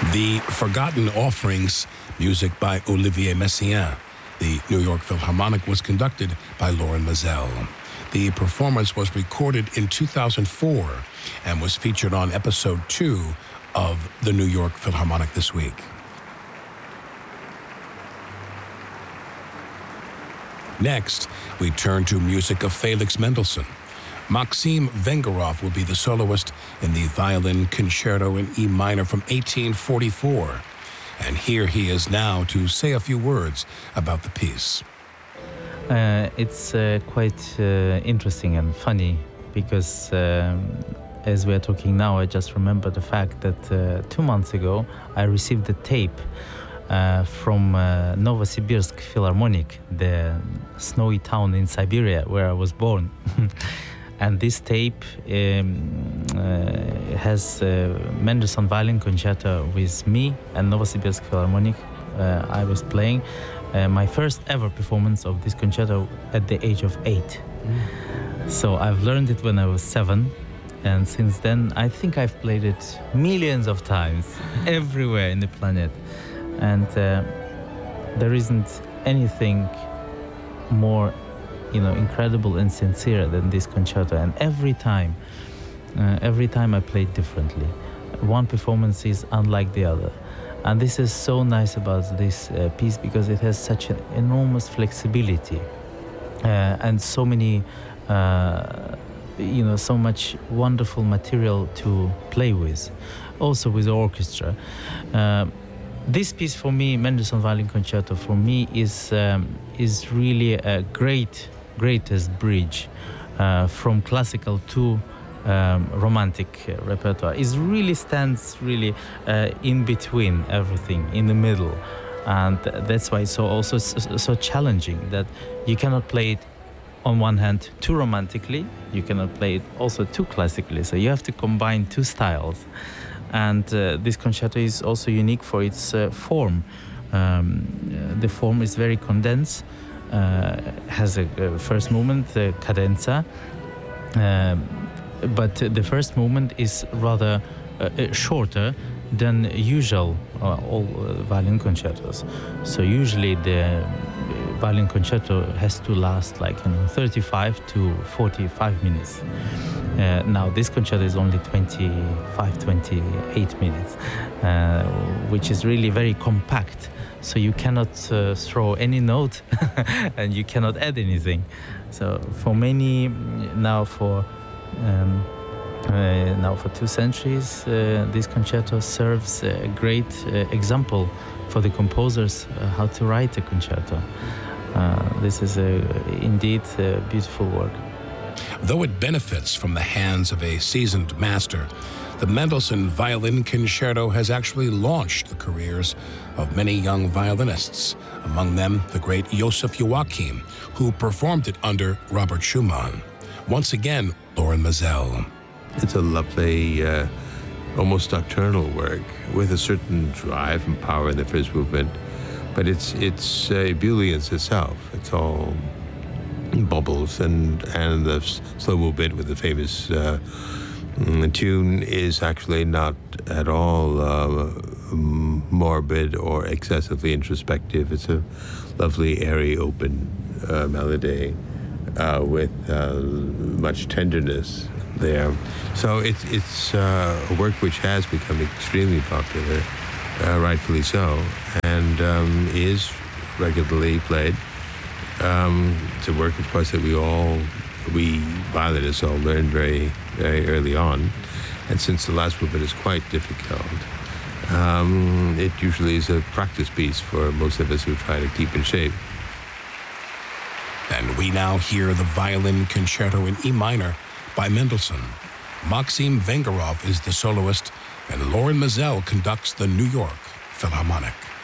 The Forgotten Offerings, music by Olivier Messiaen. The New York Philharmonic was conducted by Lorin Maazel. The performance was recorded in 2004 and was featured on episode 2 of the New York Philharmonic This Week. Next, we turn to music of Felix Mendelssohn. Maxim Vengerov will be the soloist in the Violin Concerto in E minor from 1844. And here he is now to say a few words about the piece. It's quite interesting and funny because as we're talking now, I just remember the fact that 2 months ago I received a tape from Novosibirsk Philharmonic, the snowy town in Siberia where I was born. And this tape has Mendelssohn Violin Concerto with me and Novosibirsk Philharmonic. I was playing my first ever performance of this concerto at the age of 8. So I've learned it when I was 7, and since then I think I've played it millions of times everywhere in the planet. And there isn't anything more incredible and sincere than this concerto. And every time I play it differently. One performance is unlike the other. And this is so nice about this piece because it has such an enormous flexibility and so many, so much wonderful material to play with, also with the orchestra. This piece for me, Mendelssohn Violin Concerto, for me is really a greatest bridge from classical to romantic repertoire. It really stands in between everything, in the middle, and that's why it's also so challenging that you cannot play it on one hand too romantically, you cannot play it also too classically. So you have to combine two styles. And this concerto is also unique for its form. The form is very condensed, has a first movement, the cadenza, but the first movement is rather shorter than usual all violin concertos. So usually the violin concerto has to last 35 to 45 minutes. Now this concerto is only 28 minutes, which is really very compact. So you cannot throw any note and you cannot add anything. So for many, now for 2 centuries, this concerto serves a great example for the composers how to write a concerto. This is indeed a beautiful work. Though it benefits from the hands of a seasoned master, the Mendelssohn Violin Concerto has actually launched the careers of many young violinists, among them the great Joseph Joachim, who performed it under Robert Schumann. Once again, Lorin Maazel. It's a lovely, almost nocturnal work with a certain drive and power in the first movement, but it's ebullience itself. It's all bubbles, and the slow movement with the famous tune is actually not at all morbid or excessively introspective. It's a lovely, airy, open melody with much tenderness there. So it's a work which has become extremely popular, rightfully so, and is regularly played. It's a work, of course, that we violinists all learned very, very early on. And since the last movement is quite difficult, it usually is a practice piece for most of us who try to keep in shape. And we now hear the Violin Concerto in E minor by Mendelssohn. Maxim Vengerov is the soloist, and Lorin Maazel conducts the New York Philharmonic.